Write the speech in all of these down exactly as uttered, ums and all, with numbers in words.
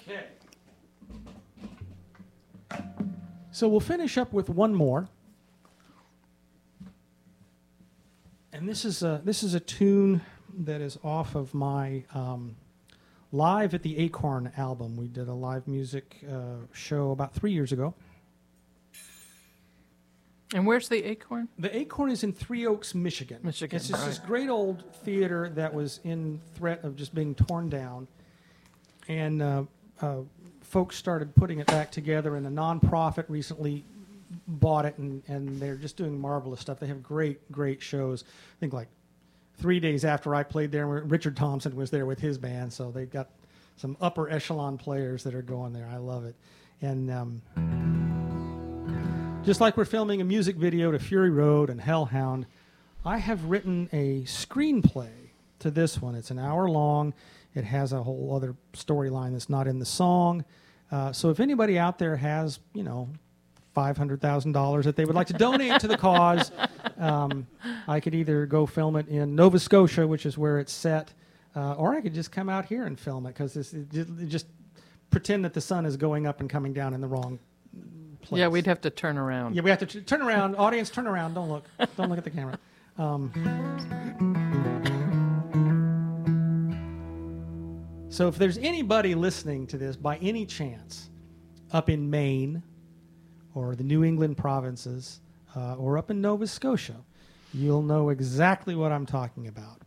Okay. So we'll finish up with one more. And this is a, this is a tune that is off of my um, Live at the Acorn album. We did a live music uh, show about three years ago. And where's the Acorn? The Acorn is in Three Oaks, Michigan. Michigan, It's just right. this great old theater that was in threat of just being torn down. And uh, uh, folks started putting it back together, and a nonprofit recently bought it, and, and they're just doing marvelous stuff. They have great, great shows. I think like three days after I played there, Richard Thompson was there with his band, so they've got some upper echelon players that are going there. I love it. And um, just like we're filming a music video to Fury Road and Hellhound, I have written a screenplay to this one. It's an hour long. It has a whole other storyline that's not in the song. Uh, so if anybody out there has, you know, five hundred thousand dollars that they would like to donate to the cause, um, I could either go film it in Nova Scotia, which is where it's set, uh, or I could just come out here and film it, because it, it just pretend that the sun is going up and coming down in the wrong place. Yeah, we'd have to turn around. Yeah, we have to t- turn around. Audience, turn around. Don't look. Don't look at the camera. Um, so if there's anybody listening to this by any chance up in Maine or the New England provinces uh, or up in Nova Scotia, you'll know exactly what I'm talking about.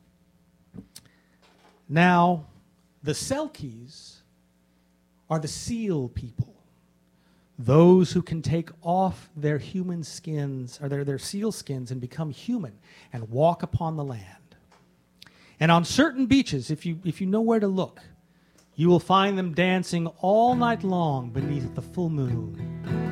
Now, the Selkies are the seal people. Those who can take off their human skins, or their, their seal skins, and become human and walk upon the land. And on certain beaches, if you, if you know where to look, you will find them dancing all night long beneath the full moon.